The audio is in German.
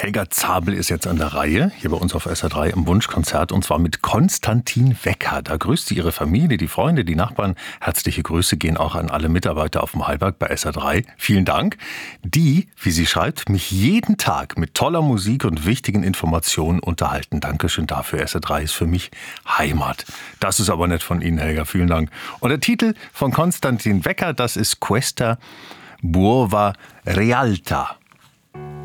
Helga Zabel ist jetzt an der Reihe, hier bei uns auf SR3 im Wunschkonzert, und zwar mit Konstantin Wecker. Da grüßt sie ihre Familie, die Freunde, die Nachbarn. Herzliche Grüße gehen auch an alle Mitarbeiter auf dem Hallberg bei SR3. Vielen Dank. Die, wie sie schreibt, mich jeden Tag mit toller Musik und wichtigen Informationen unterhalten. Dankeschön dafür. SR3 ist für mich Heimat. Das ist aber nett von Ihnen, Helga. Vielen Dank. Und der Titel von Konstantin Wecker, das ist Questa Buova Realtà.